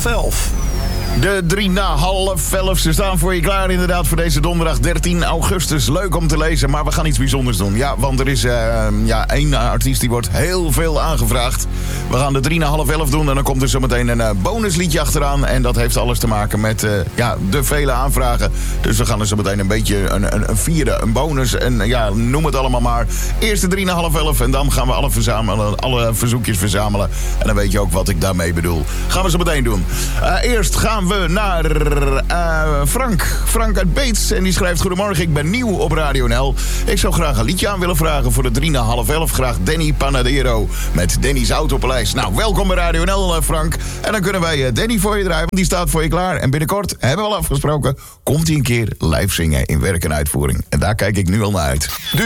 11:30. De 11:03. Ze staan voor je klaar inderdaad voor deze donderdag 13 augustus. Leuk om te lezen, maar we gaan iets bijzonders doen. Ja, want er is één artiest die wordt heel veel aangevraagd. We gaan de 11:03 doen en dan komt er zometeen een bonusliedje achteraan. En dat heeft alles te maken met de vele aanvragen. Dus we gaan er zometeen een beetje een vierde, een bonus en noem het allemaal maar. Eerst de 11:03 en dan gaan we alle verzoekjes verzamelen. En dan weet je ook wat ik daarmee bedoel. Gaan we zo meteen doen. Eerst gaan we naar Frank uit Beets. En die schrijft: goedemorgen, ik ben nieuw op Radio NL. Ik zou graag een liedje aan willen vragen voor de 11:03. Graag Danny Panadero met Danny's Autopaleis. Nou, welkom bij Radio NL, Frank. En dan kunnen wij Danny voor je draaien, want die staat voor je klaar. En binnenkort, hebben we al afgesproken, komt hij een keer live zingen in werk en uitvoering. En daar kijk ik nu al naar uit.